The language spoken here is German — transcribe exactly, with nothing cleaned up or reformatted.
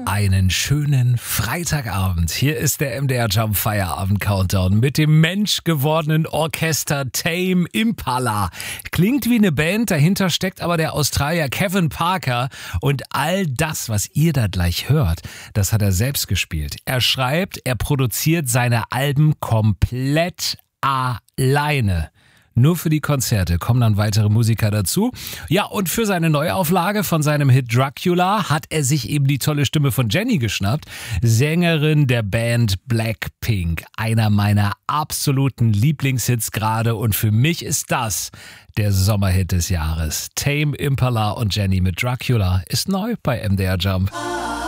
Einen schönen Freitagabend. Hier ist der M D R Jump Feierabend Countdown mit dem menschgewordenen Orchester Tame Impala. Klingt wie eine Band, dahinter steckt aber der Australier Kevin Parker. Und all das, was ihr da gleich hört, das hat er selbst gespielt. Er schreibt, er produziert seine Alben komplett alleine. Nur für die Konzerte kommen dann weitere Musiker dazu. Ja, und für seine Neuauflage von seinem Hit Dracula hat er sich eben die tolle Stimme von Jennie geschnappt, Sängerin der Band Blackpink. Einer meiner absoluten Lieblingshits gerade, und für mich ist das der Sommerhit des Jahres. Tame Impala und Jennie mit Dracula ist neu bei M D R Jump.